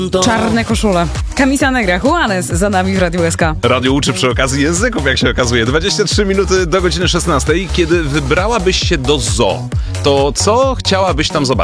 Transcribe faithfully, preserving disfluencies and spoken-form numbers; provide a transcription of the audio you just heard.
Czarne koszule. Kamisa Negra, Juanes za nami w Radiu S K. Radio uczy przy okazji języków, jak się okazuje. dwadzieścia trzy minuty do godziny szesnastej. Kiedy wybrałabyś się do zoo, to co chciałabyś tam zobaczyć?